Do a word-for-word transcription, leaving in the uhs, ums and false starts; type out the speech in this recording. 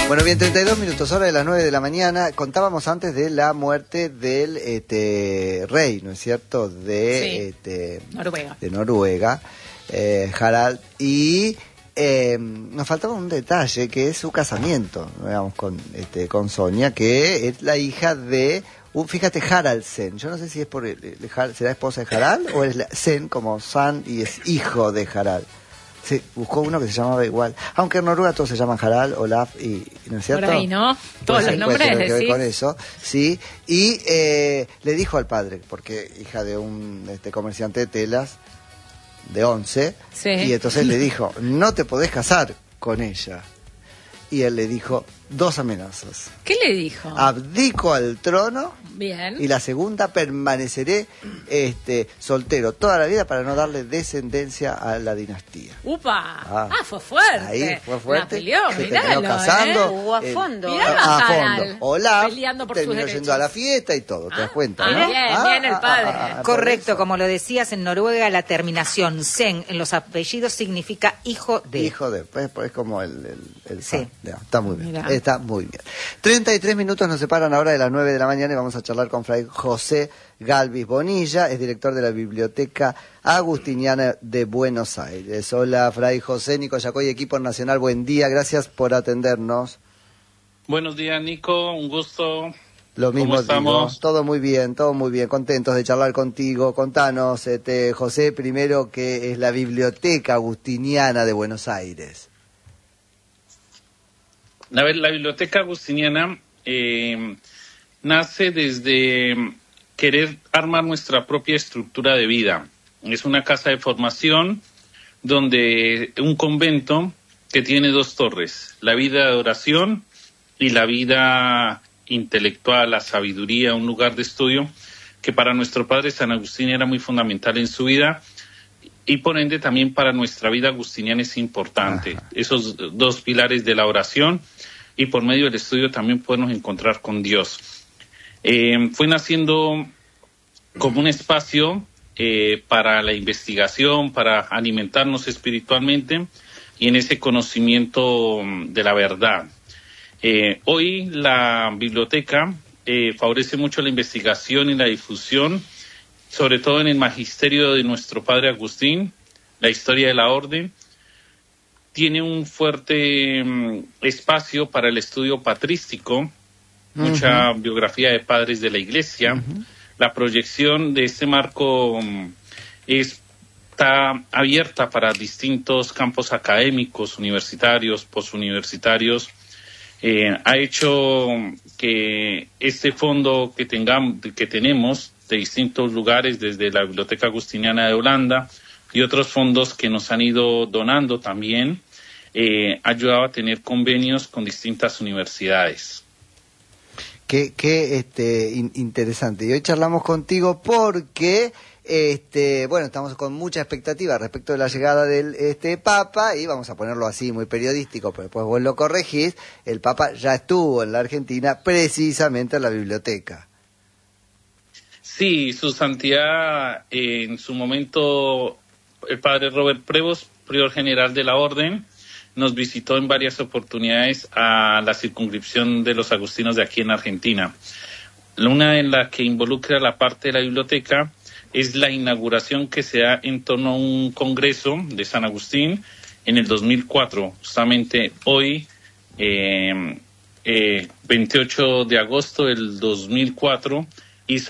Bueno, bien, treinta y dos minutos, hora de las nueve de la mañana. Contábamos antes de la muerte del este, rey, ¿no es cierto? De, sí. este, Noruega. De Noruega, eh, Harald. Y eh, nos faltaba un detalle, que es su casamiento, digamos, con, este, con Sonia, que es la hija de... Uh, fíjate, Haraldsen. Yo no sé si es por el, el, será esposa de Harald o es la, Sen como San y es hijo de Harald. Sí, buscó uno que se llamaba igual. Aunque en Noruega todos se llaman Harald, Olaf y... ¿no es cierto? Por ahí, ¿no? Todos los nombres, puede tener que ver ¿sí? con eso, sí. Y eh, le dijo al padre, porque hija de un este, comerciante de telas de once, sí. Y entonces le dijo, no te podés casar con ella. Y él le dijo dos amenazas. ¿Qué le dijo? Abdico al trono. Bien. Y la segunda, permaneceré este, soltero toda la vida para no darle descendencia a la dinastía. ¡Upa! Ah, ah fue fuerte. Ahí fue fuerte. Napoleón, se miralo, terminó casando. ¿eh? Jugó a fondo. Mirá a, a Harald, fondo. Olaf peleando por terminó sus yendo a la derechos. fiesta y todo, ¿te das cuenta? ah, ¿no? bien, Ah, bien el ah, padre. ah, ah, Correcto, como lo decías, en Noruega la terminación sen en los apellidos significa hijo de. Hijo de, pues, pues es como el... el, el Sí. no, está muy bien, Mirá. está muy bien. treinta y tres minutos nos separan ahora de las nueve de la mañana y vamos a charlar con Fray José Galvis Bonilla, es director de la Biblioteca Agustiniana de Buenos Aires. Hola, Fray José, Nico Yacoy, equipo nacional, buen día, gracias por atendernos. Buenos días, Nico, un gusto. Lo mismo ¿Cómo estamos? digo, todo muy bien, todo muy bien, contentos de charlar contigo. Contanos, este, José, primero, ¿qué es la Biblioteca Agustiniana de Buenos Aires? A ver, la Biblioteca Agustiniana eh, nace desde querer armar nuestra propia estructura de vida. Es una casa de formación donde un convento que tiene dos torres, la vida de oración y la vida intelectual, la sabiduría, un lugar de estudio que para nuestro padre San Agustín era muy fundamental en su vida y por ende también para nuestra vida agustiniana es importante. Ajá. Esos dos pilares de la oración y por medio del estudio también podemos encontrar con Dios. Eh, fue naciendo como un espacio eh, para la investigación, para alimentarnos espiritualmente y en ese conocimiento de la verdad. Eh, hoy la biblioteca eh, favorece mucho la investigación y la difusión, sobre todo en el magisterio de nuestro padre Agustín, la historia de la orden. Tiene un fuerte um, espacio para el estudio patrístico, uh-huh. mucha biografía de padres de la Iglesia. Uh-huh. La proyección de este marco um, está abierta para distintos campos académicos, universitarios, posuniversitarios. Eh, ha hecho que este fondo que tengamos, que tenemos de distintos lugares, desde la Biblioteca Agustiniana de Holanda y otros fondos que nos han ido donando también, eh, ha ayudado a tener convenios con distintas universidades. Qué, qué este, in, interesante. Y hoy charlamos contigo porque, este, bueno, estamos con mucha expectativa respecto de la llegada del este Papa, y vamos a ponerlo así, muy periodístico, pero después vos lo corregís. El Papa ya estuvo en la Argentina, precisamente en la biblioteca. Sí, su santidad, eh, en su momento, el padre Robert Prevost, prior general de la Orden, nos visitó en varias oportunidades a la circunscripción de los agustinos de aquí en Argentina. Una en la que involucra la parte de la biblioteca es la inauguración que se da en torno a un congreso de San Agustín en el dos mil cuatro. Justamente hoy, eh, eh, veintiocho de agosto del dos mil cuatro,